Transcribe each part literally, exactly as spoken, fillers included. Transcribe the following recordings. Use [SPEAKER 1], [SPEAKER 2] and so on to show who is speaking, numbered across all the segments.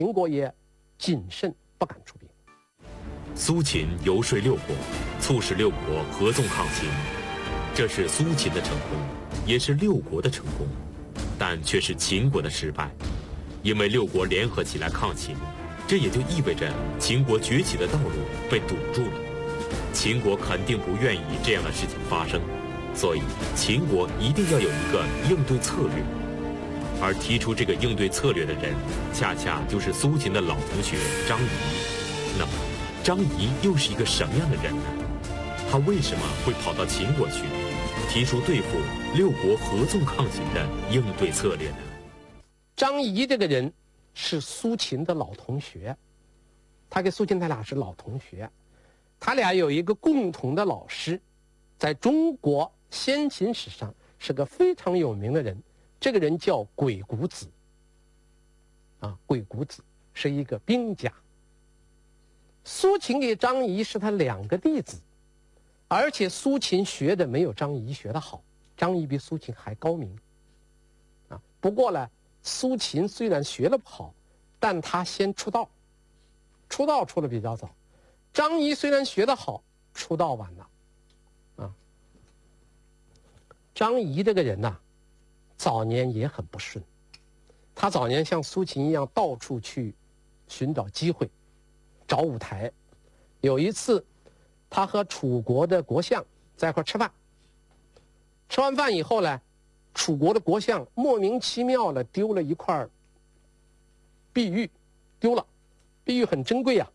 [SPEAKER 1] 秦国也谨慎不敢出兵。
[SPEAKER 2] 苏秦游说六国，促使六国合纵抗秦，这是苏秦的成功，也是六国的成功，但却是秦国的失败。因为六国联合起来抗秦，这也就意味着秦国崛起的道路被堵住了。秦国肯定不愿意这样的事情发生，所以秦国一定要有一个应对策略。而提出这个应对策略的人，恰恰就是苏秦的老同学张仪。那么张仪又是一个什么样的人呢？他为什么会跑到秦国去，提出对付六国合纵抗秦的应对策略呢？
[SPEAKER 1] 张仪这个人是苏秦的老同学，他跟苏秦他俩是老同学，他俩有一个共同的老师，在中国先秦史上是个非常有名的人，这个人叫鬼谷子。啊，鬼谷子是一个兵家。苏秦给张仪是他两个弟子，而且苏秦学的没有张仪学的好，张仪比苏秦还高明。啊，不过呢，苏秦虽然学得不好，但他先出道，出道出的比较早。张仪虽然学得好，出道晚了。啊，张仪这个人呐、啊，早年也很不顺。他早年像苏秦一样到处去寻找机会，找舞台。有一次他和楚国的国相在一块吃饭，吃完饭以后呢，楚国的国相莫名其妙的丢了一块碧玉，丢了，碧玉很珍贵啊。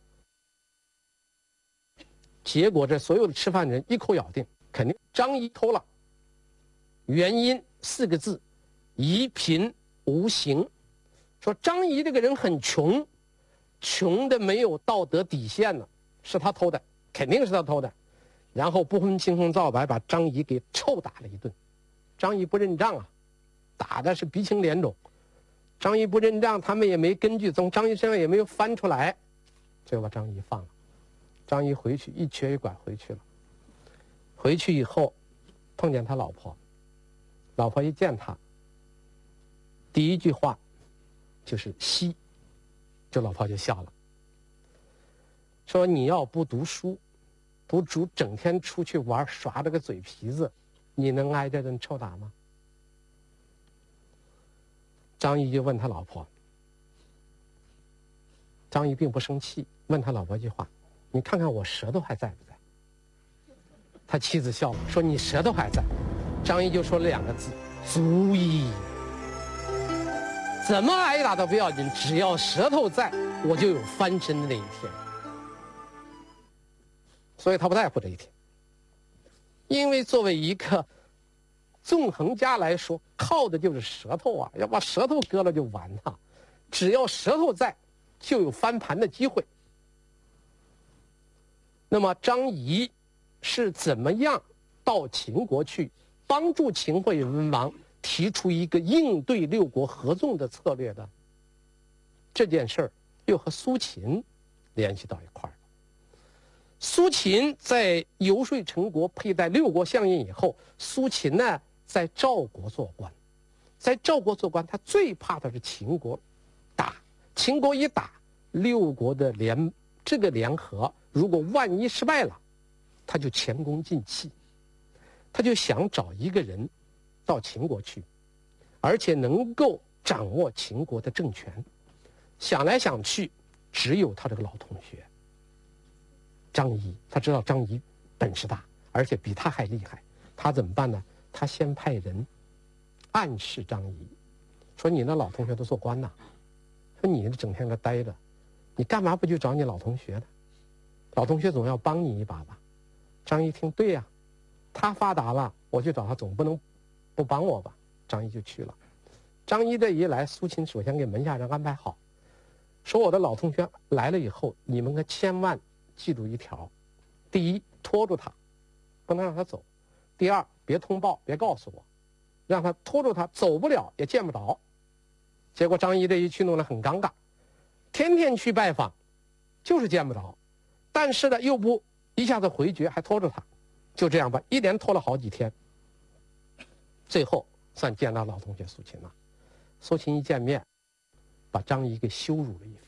[SPEAKER 1] 结果这所有的吃饭人一口咬定肯定张仪偷了，原因四个字：夷贫无形。说张仪这个人很穷，穷的没有道德底线了，是他偷的，肯定是他偷的。然后不分青红皂白把张仪给臭打了一顿。张仪不认账啊，打的是鼻青脸肿。张仪不认账，他们也没根据，从张仪身上也没有翻出来，就把张仪放了。张仪回去一瘸一拐回去了。回去以后碰见他老婆，老婆一见他，第一句话就是嬉，这老婆就笑了，说你要不读书，不主整天出去玩耍这个嘴皮子，你能挨这顿臭打吗？张仪就问他老婆，张仪并不生气，问他老婆一句话，你看看我舌头还在不在？他妻子笑了，说你舌头还在。张仪就说了两个字，足矣。怎么挨打都不要紧，只要舌头在，我就有翻身的那一天。所以他不在乎这一天，因为作为一个纵横家来说，靠的就是舌头啊，要把舌头割了就完了。只要舌头在，就有翻盘的机会。那么张仪是怎么样到秦国去，帮助秦惠文王提出一个应对六国合纵的策略的？这件事儿又和苏秦联系到一块儿了。苏秦在游说陈国佩戴六国相印以后，苏秦呢在赵国做官，在赵国做官，他最怕的是秦国打，秦国一打，六国的联这个联合如果万一失败了，他就前功尽弃。他就想找一个人到秦国去，而且能够掌握秦国的政权。想来想去，只有他这个老同学张仪。他知道张仪本事大，而且比他还厉害。他怎么办呢？他先派人暗示张仪，说你那老同学都做官呐，说你整天个呆着，你干嘛不去找你老同学呢？老同学总要帮你一把吧。张仪听，对呀、啊，他发达了，我去找他总不能不帮我吧。张仪就去了。张仪这一来，苏秦首先给门下人安排好，说我的老同学来了以后，你们可千万记住一条：第一，拖住他，不能让他走；第二，别通报，别告诉我，让他拖住他，走不了也见不着。结果张仪这一去弄得很尴尬，天天去拜访，就是见不着，但是呢又不一下子回绝，还拖住他，就这样吧，一连拖了好几天，最后算见到老同学苏秦了。苏秦一见面，把张仪给羞辱了一番。